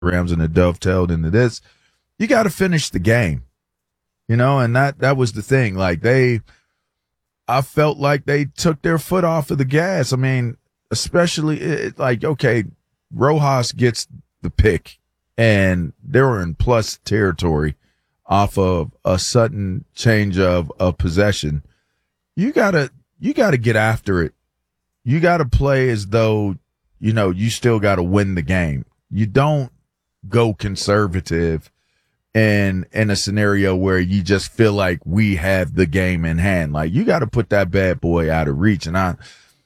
Rams and it dovetailed into this. You got to finish the game, and that was the thing. Like I felt like they took their foot off of the gas. I mean, especially okay, Rojas gets the pick and they were in plus territory off of a sudden change of possession. You gotta get after it. You gotta play as though, you still gotta win the game. You don't go conservative in a scenario where you just feel like we have the game in hand. Like, you gotta put that bad boy out of reach. And I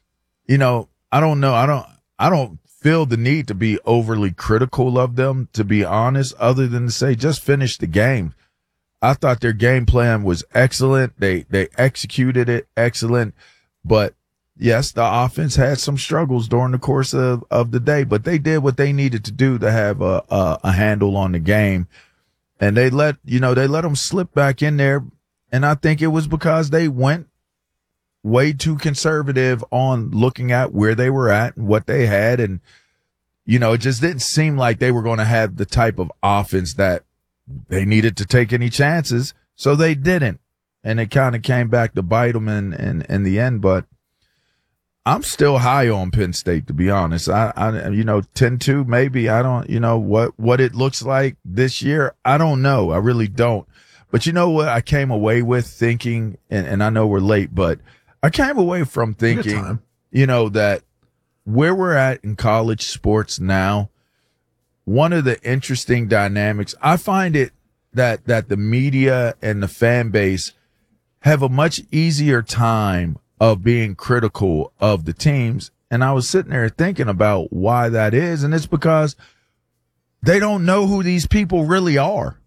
don't know. I don't feel the need to be overly critical of them, to be honest, other than to say just finish the game. I thought their game plan was excellent. They executed it excellent. But yes, the offense had some struggles during the course of the day, but they did what they needed to do to have a handle on the game. And they let them slip back in there. And I think it was because they went way too conservative on looking at where they were at and what they had. And, it just didn't seem like they were going to have the type of offense that they needed to take any chances. So they didn't. And it kind of came back to bite them in the end. But I'm still high on Penn State, to be honest. I 10-2, maybe. I don't, what it looks like this year. I don't know. I really don't. But you know what I came away with thinking, and I know we're late, but I came away from thinking, that where we're at in college sports now, one of the interesting dynamics, I find it that the media and the fan base have a much easier time of being critical of the teams. And I was sitting there thinking about why that is. And it's because they don't know who these people really are.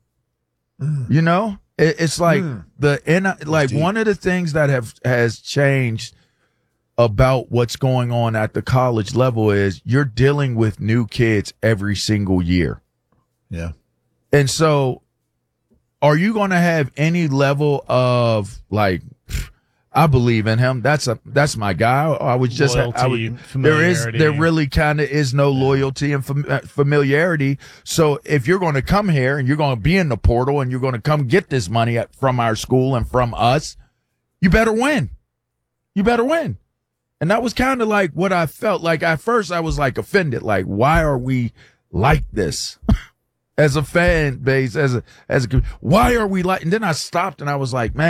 It's like one of the things that has changed about what's going on at the college level is you're dealing with new kids every single year. Yeah. And so are you going to have any level of I believe in him. That's my guy. I was just there really kind of is no loyalty and familiarity. So if you're going to come here and you're going to be in the portal and you're going to come get this money from our school and from us, you better win. You better win. And that was kind of like what I felt like. At first I was offended. Like, why are we like this? As a fan base, why are we like, and then I stopped and I was like,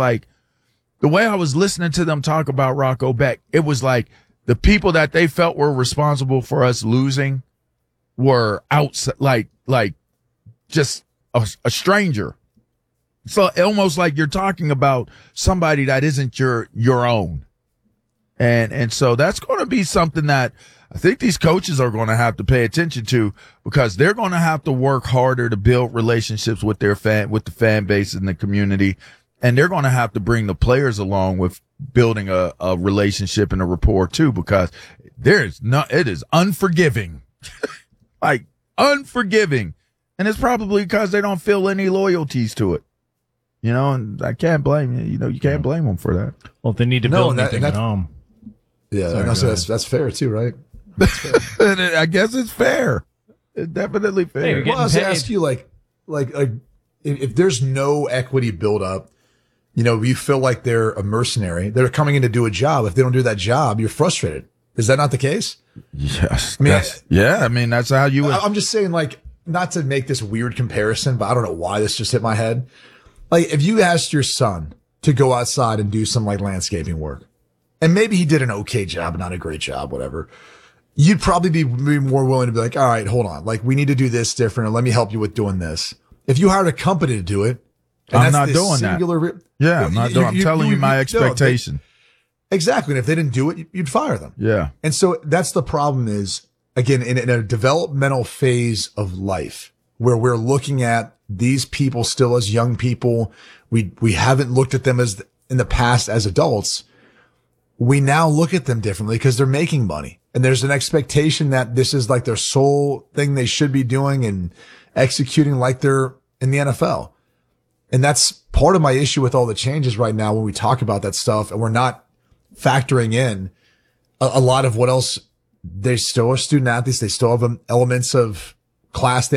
the way I was listening to them talk about Rocco Beck, it was like the people that they felt were responsible for us losing were outside, like just a stranger. So almost like you're talking about somebody that isn't your own. And so that's going to be something that I think these coaches are going to have to pay attention to, because they're going to have to work harder to build relationships with the fan base and the community. And they're going to have to bring the players along with building a relationship and a rapport too, because it is unforgiving, unforgiving. And it's probably because they don't feel any loyalties to it, and I can't blame you. You can't blame them for that. Well, if they need to build anything at home. Yeah. That's fair too, right? And I guess it's fair. It's definitely fair. Well, I was going to ask you, if there's no equity build up, you feel like they're a mercenary. They're coming in to do a job. If they don't do that job, you're frustrated. Is that not the case? Yes. That's how you would. I'm just saying, not to make this weird comparison, but I don't know why this just hit my head. If you asked your son to go outside and do some landscaping work, and maybe he did an okay job, not a great job, whatever, you'd probably be more willing to be like, all right, hold on. We need to do this different, and let me help you with doing this. If you hired a company to do it, and I'm not doing that. I'm not doing. I'm telling you my expectation. Exactly. And if they didn't do it, you'd fire them. Yeah. And so that's the problem is, again, in a developmental phase of life where we're looking at these people still as young people, we haven't looked at them as in the past as adults. We now look at them differently because they're making money. And there's an expectation that this is their sole thing they should be doing and executing like they're in the NFL. And that's part of my issue with all the changes right now when we talk about that stuff, and we're not factoring in a lot of what else. They still are student athletes. They still have elements of class